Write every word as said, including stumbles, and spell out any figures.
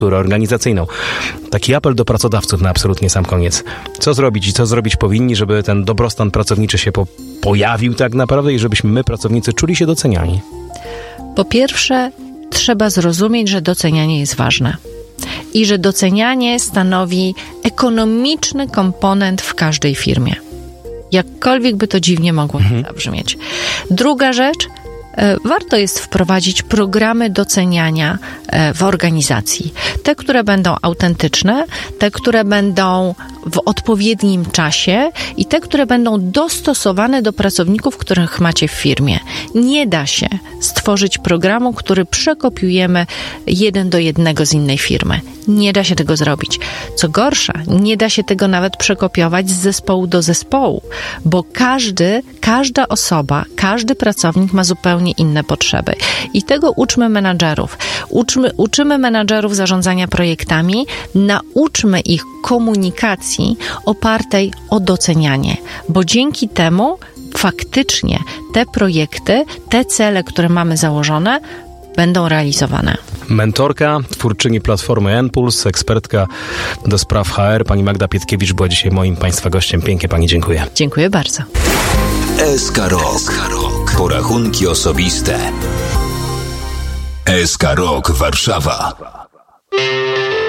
organizacyjną. Taki apel do pracodawców na absolutnie sam koniec. Co zrobić i co zrobić powinni, żeby ten dobrostan pracowniczy się po- pojawił tak naprawdę i żebyśmy my, pracownicy, czuli się doceniani? Po pierwsze, trzeba zrozumieć, że docenianie jest ważne i że docenianie stanowi ekonomiczny komponent w każdej firmie. Jakkolwiek by to dziwnie mogło mhm. zabrzmieć. Druga rzecz, warto jest wprowadzić programy doceniania w organizacji. Te, które będą autentyczne, te, które będą w odpowiednim czasie i te, które będą dostosowane do pracowników, których macie w firmie. Nie da się stworzyć programu, który przekopiujemy jeden do jednego z innej firmy. Nie da się tego zrobić. Co gorsza, nie da się tego nawet przekopiować z zespołu do zespołu, bo każdy, każda osoba, każdy pracownik ma zupełnie inne potrzeby. I tego uczmy menadżerów. Uczmy, uczymy menadżerów zarządzania projektami, nauczmy ich komunikacji opartej o docenianie, bo dzięki temu faktycznie te projekty, te cele, które mamy założone, będą realizowane. Mentorka, twórczyni Platformy N-Puls, ekspertka do spraw H R, pani Magda Pietkiewicz była dzisiaj moim Państwa gościem. Pięknie Pani dziękuję. Dziękuję bardzo. S K Rok. Porachunki osobiste. S K Rok Warszawa.